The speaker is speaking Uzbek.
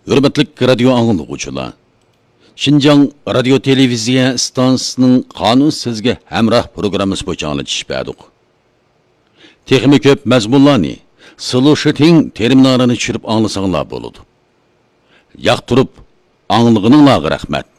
Hürmetlik radyo anlıqçılar. Şinjan radyo televiziya stansiyasının qanun sizge hemrah programımız boyunca anlatış berdik. Texmi köp mazmunlarni, sılı şiting terminalini çürüp anlasanlar boludu. Yaqtırıp anlığınınla rahmet.